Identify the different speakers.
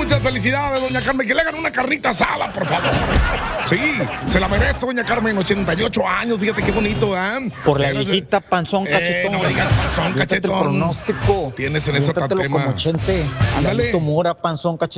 Speaker 1: Muchas felicidades, doña Carmen. Que le hagan una carnita asada, por favor. Sí, se la merece, doña Carmen. 88 años, fíjate qué bonito, ¿eh?
Speaker 2: Por la viejita panzón cachetón.
Speaker 1: No me digas panzón
Speaker 2: Aviéntate
Speaker 1: cachetón.
Speaker 2: el pronóstico.
Speaker 1: Tienes en ese
Speaker 2: Aviéntatelo
Speaker 1: tema.
Speaker 2: como Chente.
Speaker 1: Ándale.
Speaker 2: Mora, panzón cachetón.